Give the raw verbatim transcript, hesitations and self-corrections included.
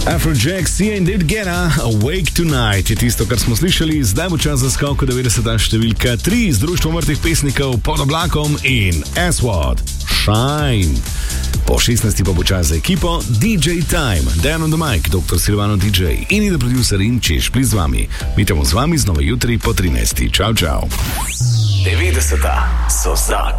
Afrojack, Sia in David Guetta, Awake Tonight je tisto, kar smo slišali. Zdaj bo čas za skok v devetdeseta številka tri z društvom mrtvih pesnikov Pod oblakom in Aswad, Shine. Po šestnajsti pa bo čas za ekipo D J Time, Dan on the Mic, doktor Silvano D J in ida producer in Češpli z vami. Mi temo z vami znova jutri po trinajsti. Čau, čau. devetdeseta so zakon.